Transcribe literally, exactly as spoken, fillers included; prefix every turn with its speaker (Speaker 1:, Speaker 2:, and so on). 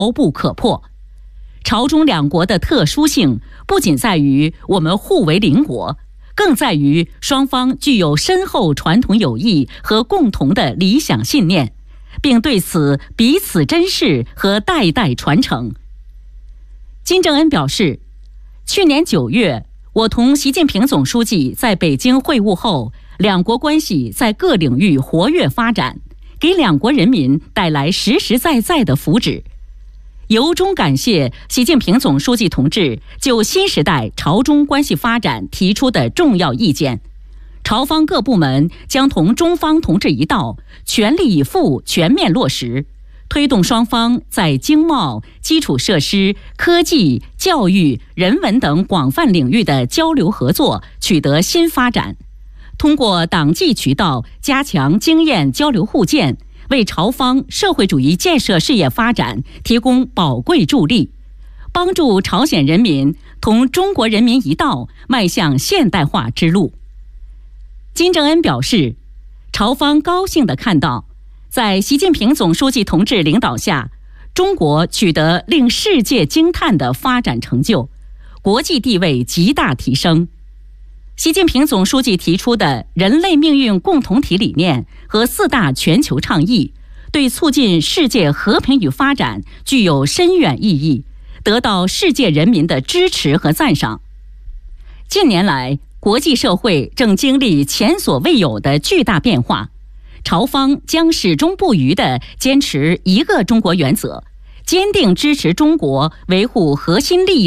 Speaker 1: 不可破。朝中两国的特殊性不仅在于我们互为邻国，更在于双方具有深厚传统友谊和共同的理想信念，并对此彼此珍视和代代传承。金正恩表示，去年九月，我同习近平总书记在北京会晤后，两国关系在各领域活跃发展，给两国人民带来实实在在的福祉。由衷感谢习近平总书记同志就新时代朝中关系发展提出的重要意见，朝方各部门将同中方同志一道，全力以赴全面落实，推动双方在经贸、基础设施、科技、教育、人文等广泛领域的交流合作取得新发展，通过党纪渠道加强经验交流互鉴，为朝方社会主义建设事业发展提供宝贵助力，帮助朝鲜人民同中国人民一道迈向现代化之路。金正恩表示，朝方高兴地看到，在习近平总书记同志领导下，中国取得令世界惊叹的发展成就，国际地位极大提升。习近平总书记提出的人类命运共同体理念和四大全球倡议，对促进世界和平与发展具有深远意义，得到世界人民的支持和赞赏。近年来，国际社会正经历前所未有的巨大变化，朝方将始终不渝地坚持一个中国原则，坚定支持中国维护核心利益